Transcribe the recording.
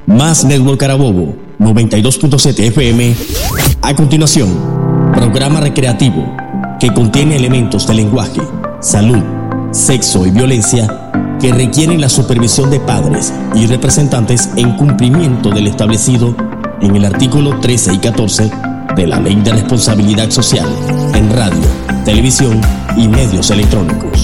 Más Network Carabobo, 92.7 FM. A continuación, programa recreativo que contiene elementos de lenguaje, salud, sexo y violencia que requieren la supervisión de padres y representantes en cumplimiento del establecido en el artículo 13 y 14 de la Ley de Responsabilidad Social en radio, televisión y medios electrónicos.